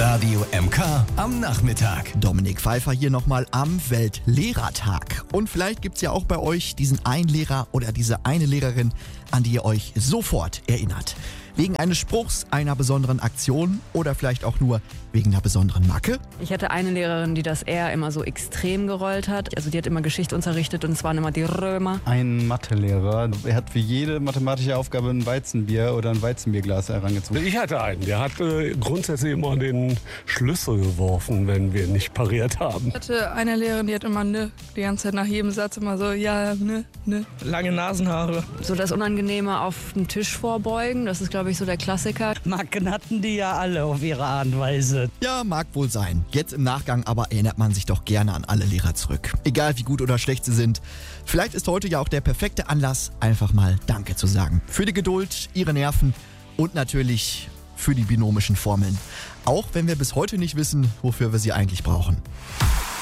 Radio MK am Nachmittag. Dominik Pfeiffer hier nochmal am Weltlehrertag. Und vielleicht gibt's ja auch bei euch diesen einen Lehrer oder diese eine Lehrerin, an die ihr euch sofort erinnert. Wegen eines Spruchs, einer besonderen Aktion oder vielleicht auch nur wegen einer besonderen Macke? Ich hatte eine Lehrerin, die das eher immer so extrem gerollt hat. Also die hat immer Geschichte unterrichtet und es waren immer die Römer. Ein Mathelehrer, er hat für jede mathematische Aufgabe ein Weizenbier oder ein Weizenbierglas herangezogen. Ich hatte einen, der hat grundsätzlich immer den Schlüssel geworfen, wenn wir nicht pariert haben. Ich hatte eine Lehrerin, die hat immer die ganze Zeit nach jedem Satz immer so, ja, ne. Lange Nasenhaare. So das Unangenehme auf dem Tisch vorbeugen, das ist glaube ich so der Klassiker. Macken hatten die ja alle auf ihre Art und Weise. Ja, mag wohl sein. Jetzt im Nachgang aber erinnert man sich doch gerne an alle Lehrer zurück. Egal wie gut oder schlecht sie sind. Vielleicht ist heute ja auch der perfekte Anlass, einfach mal Danke zu sagen. Für die Geduld, ihre Nerven und natürlich für die binomischen Formeln. Auch wenn wir bis heute nicht wissen, wofür wir sie eigentlich brauchen.